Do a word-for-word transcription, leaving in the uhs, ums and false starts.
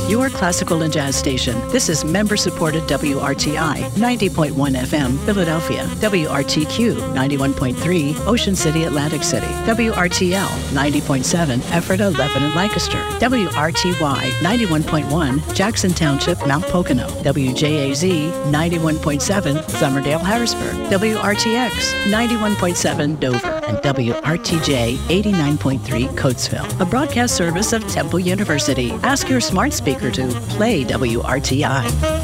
your classical and jazz station. This is member-supported W R T I, ninety point one F M, Philadelphia. W R T Q, ninety-one point three, Ocean City, Atlantic City. W R T L, ninety point seven, Ephrata, Lebanon, Lancaster. W R T Y, ninety-one point one, Jackson Township, Mount Pocono. W J A Z, ninety-one point seven, Somerdale, Harrisburg. W R T X, ninety-one point seven, Dover. And W R T J, eighty-nine point three, Coatesville. A broadcast service of Temple University. Ask your smart speaker to play W R T I.